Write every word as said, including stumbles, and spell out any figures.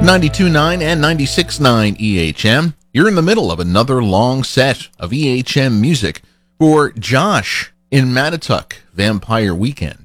ninety-two point nine and ninety-six point nine E H M. You're in the middle of another long set of E H M music for Josh in Mattituck Vampire Weekend.